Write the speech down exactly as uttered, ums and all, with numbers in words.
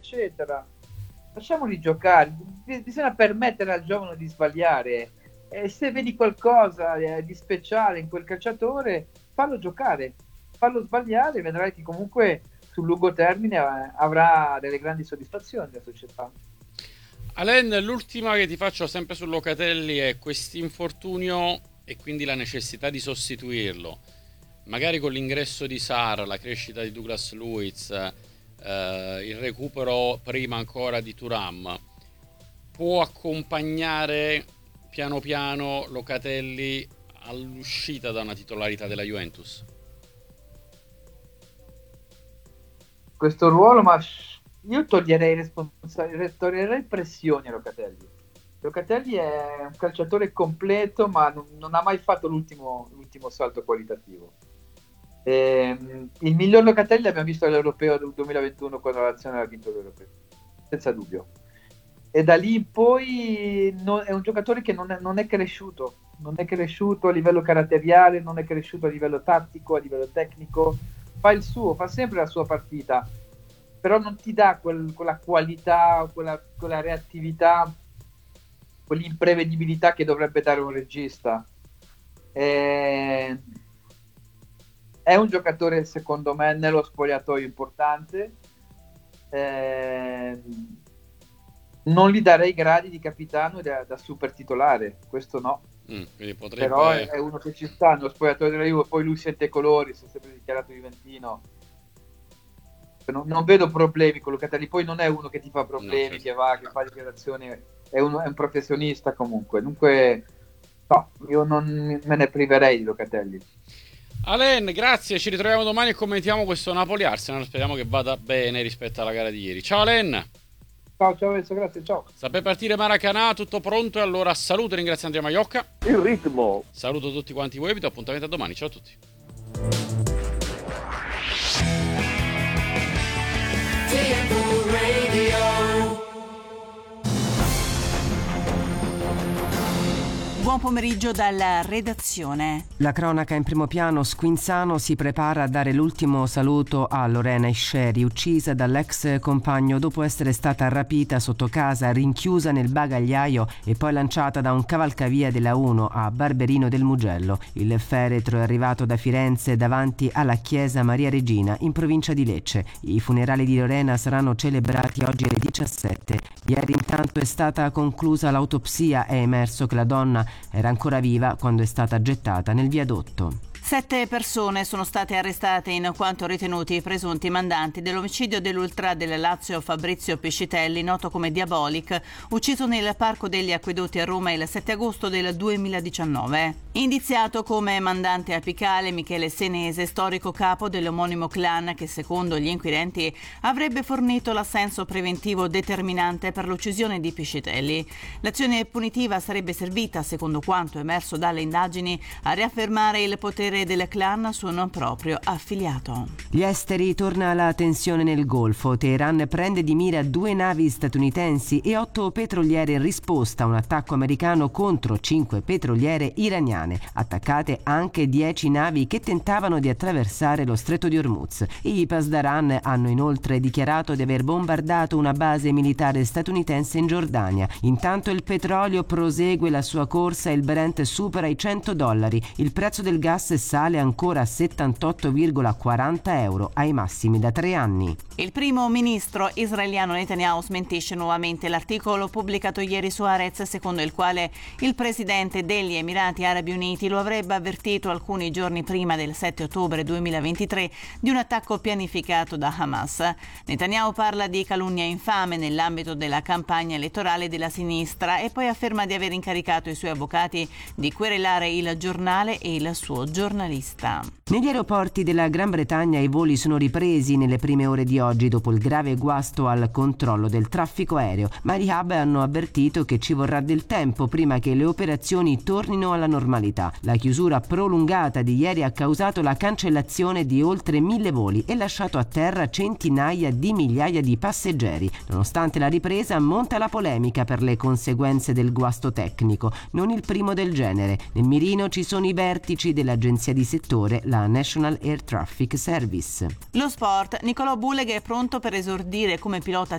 eccetera. Lasciamoli giocare, bisogna permettere al giovane di sbagliare. E se vedi qualcosa eh, di speciale in quel calciatore, fallo giocare, fallo sbagliare, vedrai che comunque sul lungo termine eh, avrà delle grandi soddisfazioni la società. Alen, l'ultima che ti faccio sempre su Locatelli è quest'infortunio e quindi la necessità di sostituirlo. Magari con l'ingresso di Sarr, la crescita di Douglas Luiz, eh, il recupero prima ancora di Thuram, può accompagnare piano piano Locatelli all'uscita da una titolarità della Juventus? Questo ruolo, ma io toglierei responsabilità, toglierei pressioni a Locatelli. Locatelli è un calciatore completo, ma non, non ha mai fatto l'ultimo, l'ultimo salto qualitativo. E, il miglior Locatelli l'abbiamo visto all'Europeo del duemilaventuno, quando la Nazionale ha vinto l'Europeo, senza dubbio. E da lì in poi non, è un giocatore che non è, non è cresciuto, non è cresciuto a livello caratteriale, non è cresciuto a livello tattico, a livello tecnico. Fa il suo, fa sempre la sua partita, però non ti dà quel, quella qualità, quella, quella reattività, quell'imprevedibilità che dovrebbe dare un regista. E... è un giocatore, secondo me, nello spogliatoio importante. E... non gli darei gradi di capitano da, da super titolare, questo no. Mm, quindi potrebbe... Però è, è uno che ci sta nello spogliatoio della Juve, poi lui sente colori, si è sempre dichiarato juventino. Non, non vedo problemi con Locatelli, poi non è uno che ti fa problemi, no, certo, che va, che fa dichiarazioni, è, uno, è un professionista comunque. Dunque, no, io non me ne priverei di Locatelli. Alen, grazie, ci ritroviamo domani e commentiamo questo Napoli-Arsenal, speriamo che vada bene rispetto alla gara di ieri. Ciao Alen! Ciao, ciao Enzo, grazie, ciao. Sta per partire Maracanã, tutto pronto, e allora saluto e ringrazio Andrea Maiocca. Il ritmo. Saluto tutti quanti voi, vi do appuntamento a domani, ciao a tutti. Buon pomeriggio dalla redazione. La cronaca in primo piano. Squinzano si prepara a dare l'ultimo saluto a Lorena Isceri, uccisa dall'ex compagno dopo essere stata rapita sotto casa, rinchiusa nel bagagliaio e poi lanciata da un cavalcavia della uno a Barberino del Mugello. Il feretro è arrivato da Firenze davanti alla chiesa Maria Regina in provincia di Lecce. I funerali di Lorena saranno celebrati oggi alle diciassette. Ieri intanto è stata conclusa l'autopsia, è emerso che la donna era ancora viva quando è stata gettata nel viadotto. Sette persone sono state arrestate in quanto ritenuti presunti mandanti dell'omicidio dell'ultra del Lazio Fabrizio Pescitelli, noto come Diabolic, ucciso nel Parco degli Acquedotti a Roma il sette agosto del duemiladiciannove. Indiziato come mandante apicale Michele Senese, storico capo dell'omonimo clan che secondo gli inquirenti avrebbe fornito l'assenso preventivo determinante per l'uccisione di Pescitelli. L'azione punitiva sarebbe servita, secondo quanto emerso dalle indagini, a riaffermare il potere del clan su un proprio affiliato. Gli esteri, torna la tensione nel Golfo. Teheran prende di mira due navi statunitensi e otto petroliere in risposta a un attacco americano contro cinque petroliere iraniane. Attaccate anche dieci navi che tentavano di attraversare lo stretto di Hormuz. I Pasdaran hanno inoltre dichiarato di aver bombardato una base militare statunitense in Giordania. Intanto il petrolio prosegue la sua corsa e il Brent supera i cento dollari. Il prezzo del gas sale ancora a settantotto virgola quaranta euro, ai massimi da tre anni. Il primo ministro israeliano Netanyahu smentisce nuovamente l'articolo pubblicato ieri su Haaretz, secondo il quale il presidente degli Emirati Arabi Uniti lo avrebbe avvertito alcuni giorni prima del sette ottobre duemilaventitré di un attacco pianificato da Hamas. Netanyahu parla di calunnia infame nell'ambito della campagna elettorale della sinistra e poi afferma di aver incaricato i suoi avvocati di querelare il giornale e il suo giornalista. Negli aeroporti della Gran Bretagna i voli sono ripresi nelle prime ore di oggi dopo il grave guasto al controllo del traffico aereo, ma i hub hanno avvertito che ci vorrà del tempo prima che le operazioni tornino alla normalità. La chiusura prolungata di ieri ha causato la cancellazione di oltre mille voli e lasciato a terra centinaia di migliaia di passeggeri. Nonostante la ripresa, monta la polemica per le conseguenze del guasto tecnico, non il primo del genere. Nel mirino ci sono i vertici dell'agenzia di settore, la National Air Traffic Service. Lo sport. Nicolò Buleg è pronto per esordire come pilota